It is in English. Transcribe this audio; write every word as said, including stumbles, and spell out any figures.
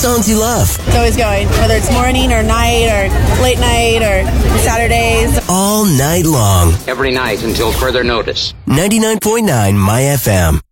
Songs you love. It's always going, whether it's morning or night or late night or Saturdays. All night long. Every night until further notice. ninety-nine point nine My F M.